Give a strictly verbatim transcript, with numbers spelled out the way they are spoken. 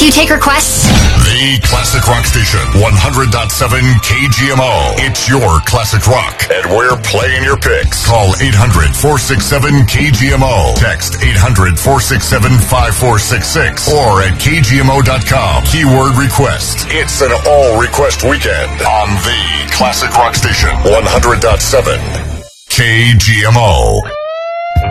you take requests? The Classic Rock Station, one hundred point seven K G M O. It's your classic rock, and we're playing your picks. Call eight hundred, four six seven, K G M O. Text eight hundred, four six seven, five four six six or at K G M O dot com. Keyword request. It's an all-request weekend on the Classic Rock Station, one hundred point seven K G M O.